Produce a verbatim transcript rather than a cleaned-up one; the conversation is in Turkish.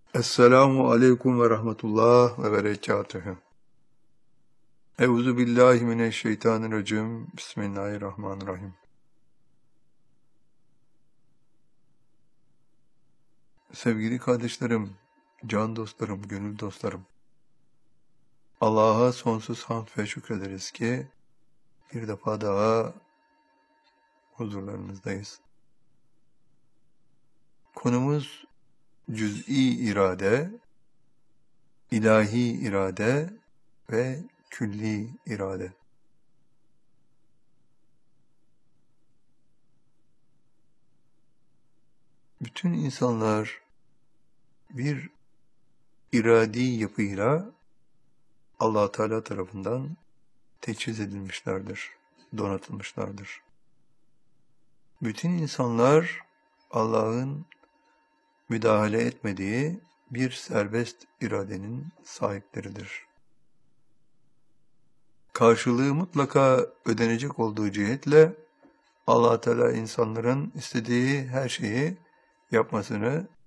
Esselamu aleyküm ve rahmetullah ve berekatühü. Euzu billahi mineşşeytanirracim. Bismillahirrahmanirrahim. Sevgili kardeşlerim, can dostlarım, gönül dostlarım. Allah'a sonsuz hamd ve şükrederiz ki bir defa daha huzurlarınızdayız. Konumuz cüz'i irade, ilahi irade ve külli irade. Bütün insanlar bir iradi yapıyla Allah Teala tarafından teçhiz edilmişlerdir, donatılmışlardır. Bütün insanlar Allah'ın müdahale etmediği bir serbest iradenin sahipleridir. Karşılığı mutlaka ödenecek olduğu cihetle Allah Teala insanların istediği her şeyi yapmasını